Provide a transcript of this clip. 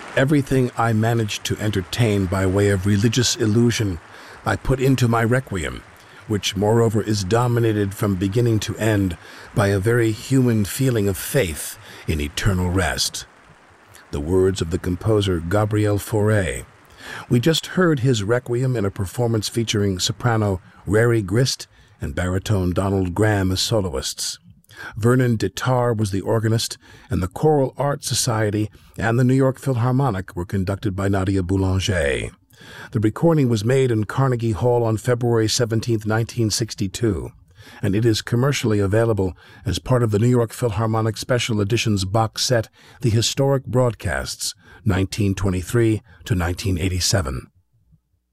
Everything I managed to entertain by way of religious illusion I put into my requiem, which moreover is dominated from beginning to end by a very human feeling of faith in eternal rest. The words of the composer Gabriel Fauré. We just heard his requiem in a performance featuring soprano Rari Grist and baritone Donald Graham as soloists. Vernon Dettar was the organist, and the Choral Art Society and the New York Philharmonic were conducted by Nadia Boulanger. The recording was made in Carnegie Hall on February 17, 1962, and it is commercially available as part of the New York Philharmonic Special Editions box set, The Historic Broadcasts, 1923 to 1987.